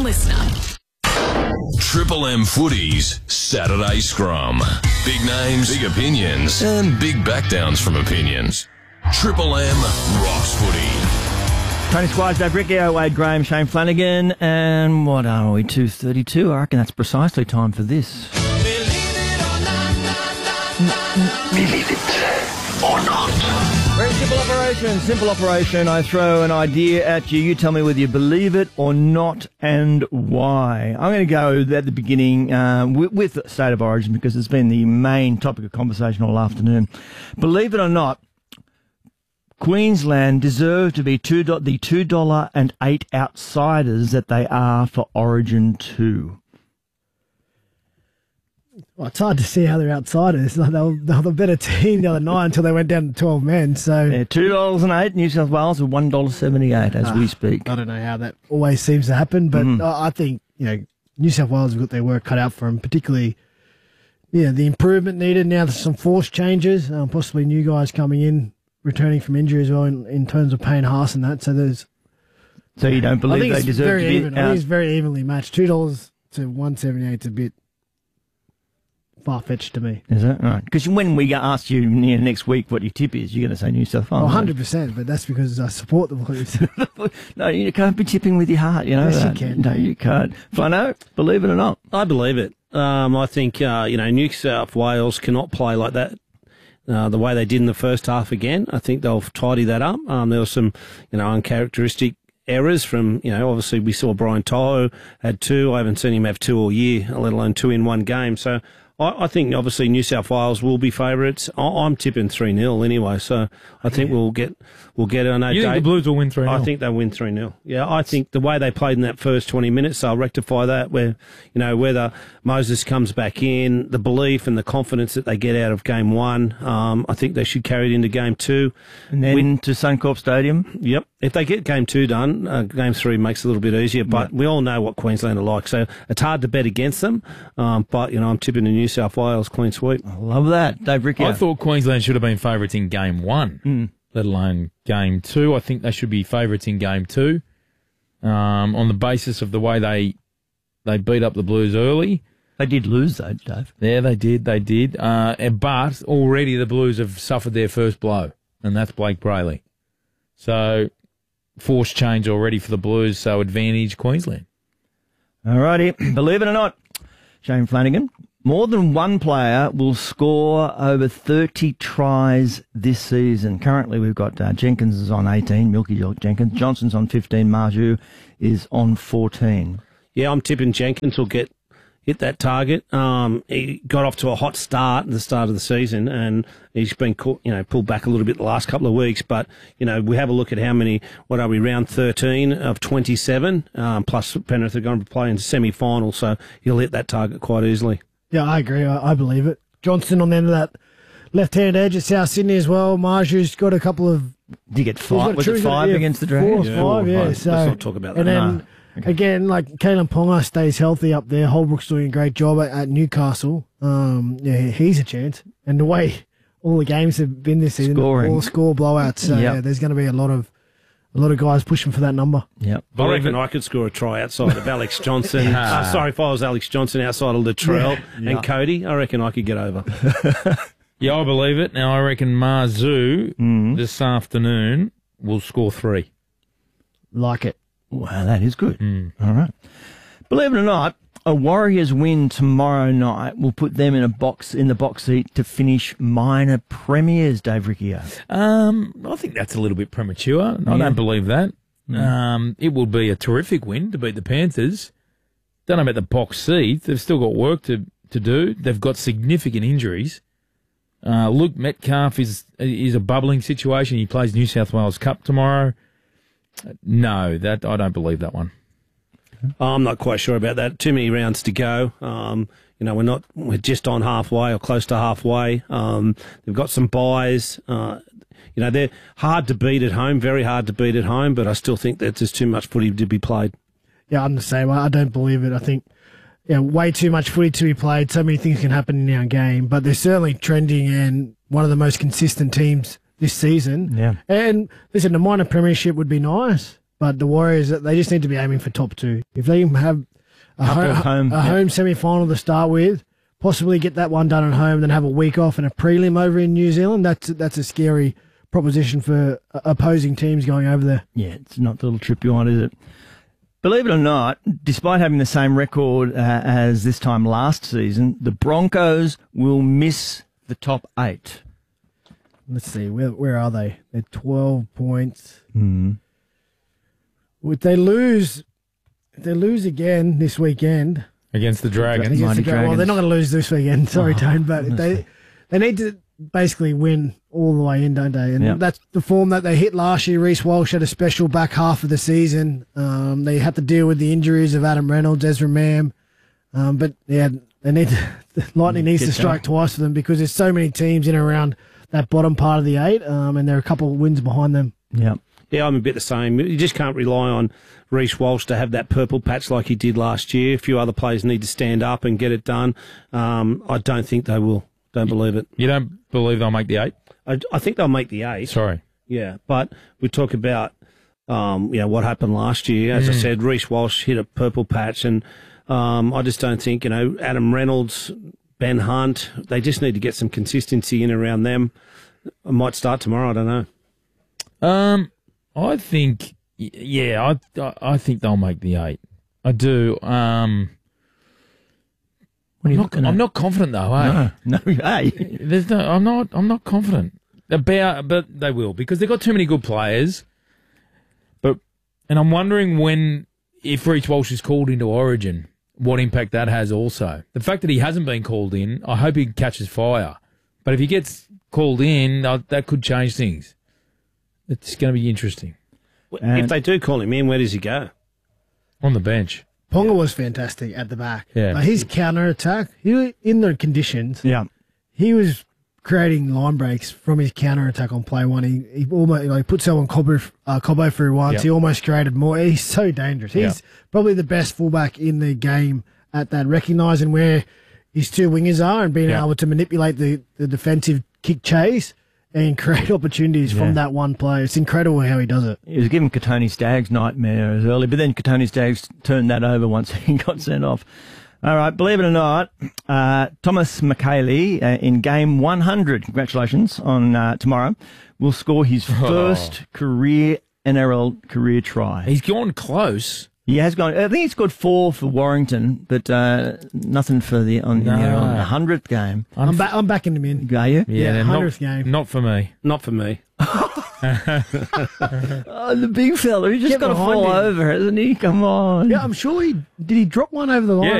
listener. Triple M Footy's Saturday Scrum. Big names, big opinions, and big backdowns from opinions. Triple M rocks footy. Tony Squires, Dave Riccio, Wade Graham, Shane Flanagan, and what are we, 2:32? I reckon that's precisely time for this. Believe it or not. Very simple operation. I throw an idea at you. You tell me whether you believe it or not and why. I'm going to go at the beginning with the State of Origin because it's been the main topic of conversation all afternoon. Believe it or not, Queensland deserve to be the $2.08 outsiders that they are for Origin 2. Well, it's hard to see how they're outsiders. They were a better team the other night until they went down to 12 men. So yeah, $2.08, New South Wales are $1.78 as we speak. I don't know how that always seems to happen, but I think New South Wales have got their work cut out for them, particularly the improvement needed. Now there's some forced changes, possibly new guys coming in, returning from injury as well in terms of Payne Haas and that. So you don't believe they deserve to be even. I think it's very evenly matched. $2 to $1.78 is a bit far-fetched to me. Is it? Right. Because when we ask you next week what your tip is, you're going to say New South Wales. 100%, but that's because I support the Blues. No, you can't be tipping with your heart, Yes, that. you can. No, you can't. Flano, believe it or not. I believe it. I think, New South Wales cannot play like that. The way they did in the first half again. I think they'll tidy that up. There were some, uncharacteristic errors from, obviously we saw Brian To'o had 2. I haven't seen him have 2 all year, let alone 2 in one game. So I think obviously New South Wales will be favourites. I'm tipping 3-0 anyway, so I think we'll get on that. You think the Blues will win 3-0? I think they'll win 3-0. Yeah, I think the way they played in that first 20 minutes, they'll rectify that. Where whether Moses comes back in, the belief and the confidence that they get out of game 1, I think they should carry it into game 2, and then to Suncorp Stadium. Yep. If they get game 2 done, game 3 makes it a little bit easier. But we all know what Queensland are like, so it's hard to bet against them. But I'm tipping the New South Wales clean sweep. I love that, Dave Riccio. I thought Queensland should have been favourites in game 1, let alone game 2. I think they should be favourites in game 2, on the basis of the way they beat up the Blues early. They did lose though, Dave. Yeah, they did. But already the Blues have suffered their first blow, and that's Blake Brayley. So forced change already for the Blues, so advantage Queensland. Alrighty, believe it or not, Shane Flanagan, more than one player will score over 30 tries this season. Currently, we've got Jenkins is on 18, Milky Jenkins. Johnson's on 15, Marju is on 14. Yeah, I'm tipping Jenkins will hit that target. He got off to a hot start at the start of the season, and he's been pulled back a little bit the last couple of weeks. But we have a look at how many. What are we? Round 13 of 27. Plus Penrith are going to be playing semi-final, so he'll hit that target quite easily. Yeah, I agree. I believe it. Johnson on the end of that left-hand edge at South Sydney as well. Marju's got a couple of. Did he get 5? Was it 5 against the Dragons? 4 or 5, yeah. So, let's not talk about that. And then, again, like Kalen Ponga stays healthy up there. Holbrook's doing a great job at Newcastle. He's a chance. And the way all the games have been this season, all score blowouts. So, there's going to be a lot of guys pushing for that number. Yep. I reckon I could score a try outside of Alex Johnson. If I was Alex Johnson outside of Latrell and Cody, I reckon I could get over. Yeah, I believe it. Now, I reckon Marzu this afternoon will score 3. Like it. Wow, that is good. All right. Believe it or not, a Warriors win tomorrow night will put them in the box seat to finish minor premiers, Dave Riccio. I think that's a little bit premature. I don't believe that. It will be a terrific win to beat the Panthers. Don't know about the box seat. They've still got work to do. They've got significant injuries. Luke Metcalf is a bubbling situation. He plays New South Wales Cup tomorrow. No, I don't believe that one. I'm not quite sure about that. Too many rounds to go. We're just on halfway or close to halfway. They've got some buys. They're hard to beat at home, very hard to beat at home, but I still think that there's too much footy to be played. Yeah, I'm the same. I don't believe it. I think way too much footy to be played. So many things can happen in our game, but they're certainly trending and one of the most consistent teams this season. Yeah. And listen, the minor premiership would be nice. But the Warriors, they just need to be aiming for top 2. If they can have a home semi-final to start with, possibly get that one done at home, then have a week off and a prelim over in New Zealand, that's a scary proposition for opposing teams going over there. Yeah, it's not the little trip you want, is it? Believe it or not, despite having the same record as this time last season, the Broncos will miss the top 8. Let's see, where are they? They're 12 points. If they lose again this weekend against the Dragons. Well, they're not going to lose this weekend. Sorry, Tone, but they need to basically win all the way in, don't they? And that's the form that they hit last year. Reece Walsh had a special back half of the season. They had to deal with the injuries of Adam Reynolds, Ezra Mam, but yeah, the Lightning needs to strike twice for them because there's so many teams in and around that bottom part of the 8, and there are a couple of wins behind them. Yeah. Yeah, I'm a bit the same. You just can't rely on Reece Walsh to have that purple patch like he did last year. A few other players need to stand up and get it done. I don't think they will. Don't believe it. You don't believe they'll make the 8? I think they'll make the 8. Sorry. Yeah, but we talk about what happened last year. As I said, Reece Walsh hit a purple patch, and I just don't think, Adam Reynolds, Ben Hunt, they just need to get some consistency in around them. I might start tomorrow, I don't know. I think, I think they'll make the 8. I do. I'm not confident though. Eh? No, hey. I'm not confident but they will because they've got too many good players. And I'm wondering if Reece Walsh is called into Origin, what impact that has also. The fact that he hasn't been called in, I hope he catches fire. But if he gets called in, that could change things. It's going to be interesting. If they do call him in, where does he go? On the bench. Ponga was fantastic at the back. Yeah. His counter-attack, in the conditions, he was creating line breaks from his counter-attack on play one. He almost put someone Cobbo through once. Yep. He almost created more. He's so dangerous. He's probably the best fullback in the game at that, recognising where his 2 wingers are and being able to manipulate the defensive kick chase and create opportunities from that one play. It's incredible how he does it. He was giving Katoni Staggs nightmares early, but then Katoni Staggs turned that over once he got sent off. All right, believe it or not, Thomas McKaylee in game 100, congratulations, on tomorrow, will score his first career NRL career try. He's gone close. He has gone. I think he scored 4 for Warrington, but nothing for the 100th game. I'm backing him in. Are you? Yeah, 100th game. Not for me. Not for me. The big fella, he just got to fall over, hasn't he? Come on. Yeah, I'm sure did he drop one over the line?